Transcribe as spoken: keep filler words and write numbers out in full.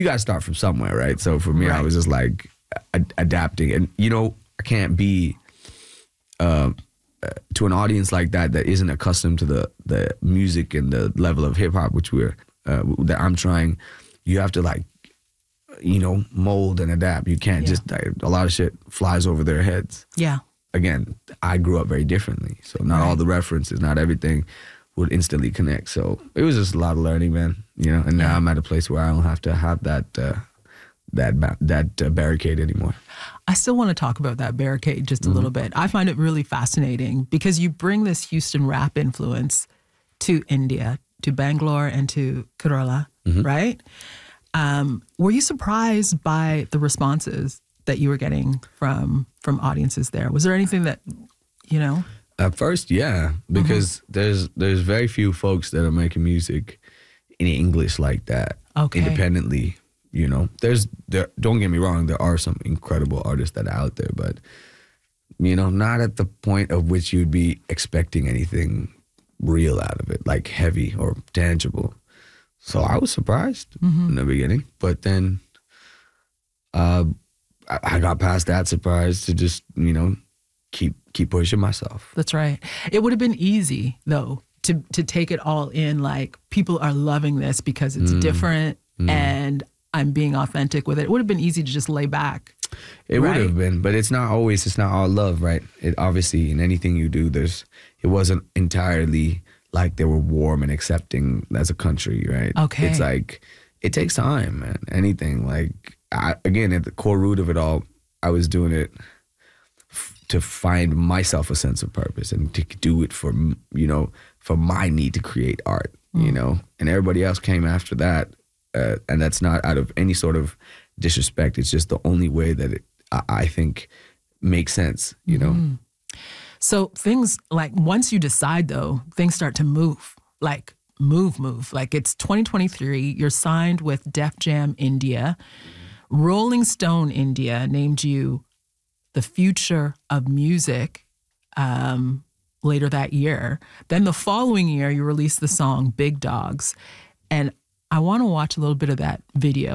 you got to start from somewhere, right? So for me, Right. I was just like a- adapting. And, you know, I can't be uh, uh, to an audience like that that isn't accustomed to the, the music and the level of hip hop, which we're, uh, that I'm trying. You have to like, you know, mold and adapt. You can't Yeah. just, like, a lot of shit flies over their heads. Yeah. Again, I grew up very differently. So not Right. all the references, not everything would instantly connect. So it was just a lot of learning, man. You know, and now Yeah. I'm at a place where I don't have to have that uh, that ba- that uh, barricade anymore. I still want to talk about that barricade just a Mm-hmm. little bit. I find it really fascinating because you bring this Houston rap influence to India, to Bangalore and to Kerala, Mm-hmm. right? Um, were you surprised by the responses that you were getting from from audiences there? Was there anything that, you know? At first, yeah, because there's there's very few folks that are making music in English like that Okay. independently. You know, there's there. Don't get me wrong, there are some incredible artists that are out there, but you know, not at the point of which you'd be expecting anything real out of it, like heavy or tangible. So I was surprised in the beginning, but then uh, I, I got past that surprise to just, you know, keep keep pushing myself. That's right. It would have been easy though to to take it all in. Like people are loving this because it's different, and I'm being authentic with it. It would have been easy to just lay back. It Right? would have been, but it's not always. It's not all love, right? It obviously in anything you do, there's. It wasn't entirely like they were warm and accepting as a country, right? Okay. It's like it takes time, man. Anything like I, again at the core root of it all, I was doing it f- to find myself a sense of purpose and to do it for m- you know for my need to create art, you know. And everybody else came after that, uh, and that's not out of any sort of disrespect. It's just the only way that it, I, I think makes sense, you know. So things like once you decide though, things start to move, like move, move. Like it's twenty twenty-three, you're signed with Def Jam India. Rolling Stone India named you the future of music um, later that year. Then the following year, you released the song Big Dogs. And I want to watch a little bit of that video.